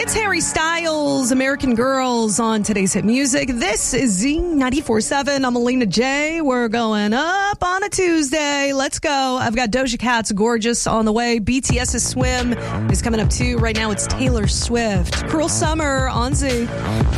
It's Harry Styles, American Girls on today's hit music. This is Z94.7. I'm Alina J. We're going up on a Tuesday. Let's go. I've got Doja Cat's Gorgeous on the way. BTS's Swim is coming up too. Right now it's Taylor Swift. Cruel Summer on Z.